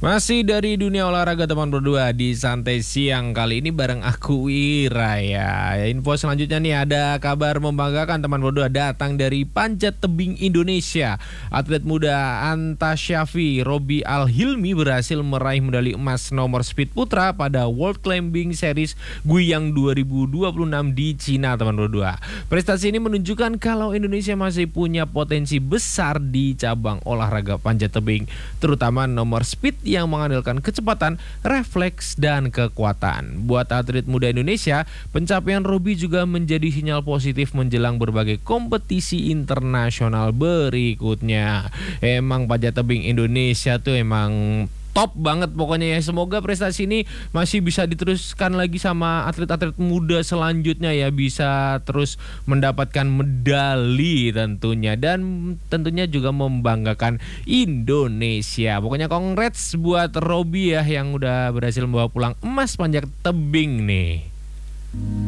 Masih dari dunia olahraga teman berdua di Santai Siang kali ini bareng aku Ira ya. Info selanjutnya nih, ada kabar membanggakan teman berdua datang dari Panjat Tebing Indonesia. Atlet muda Antasyafi Robi Al-Hilmi berhasil meraih medali emas nomor speed putra pada World Climbing Series Guiyang 2026 di Cina teman berdua. Prestasi ini menunjukkan kalau Indonesia masih punya potensi besar di cabang olahraga panjat tebing, terutama nomor speed yang mengandalkan kecepatan, refleks, dan kekuatan. Buat atlet muda Indonesia, pencapaian Robi juga menjadi sinyal positif menjelang berbagai kompetisi internasional berikutnya. Emang panjat tebing Indonesia tuh emang top banget pokoknya ya. Semoga prestasi ini masih bisa diteruskan lagi sama atlet-atlet muda selanjutnya ya, bisa terus mendapatkan medali tentunya, dan tentunya juga membanggakan Indonesia. Pokoknya congrats buat Robi ya yang udah berhasil membawa pulang emas panjat tebing nih.